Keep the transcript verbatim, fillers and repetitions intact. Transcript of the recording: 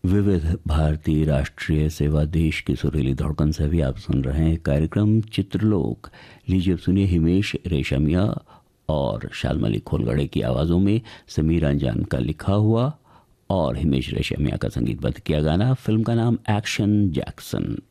विविध भारतीय राष्ट्रीय सेवा देश की सुरीली धड़कन से भी आप सुन रहे हैं कार्यक्रम चित्रलोक। लीजिए सुनिए हिमेश रेशमिया और शालमली खोलगड़े की आवाज़ों में समीर अंजान का लिखा हुआ और हिमेश रेशमिया का संगीतबद्ध किया गाना। फिल्म का नाम एक्शन जैक्सन।